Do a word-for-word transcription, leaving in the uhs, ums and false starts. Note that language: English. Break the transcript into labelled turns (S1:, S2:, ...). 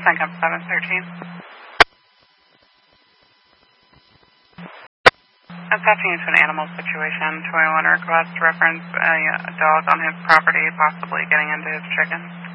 S1: Sencom seven thirteen. Attaching you to an animal situation. two one one request reference a, a dog on his property possibly getting into his chickens.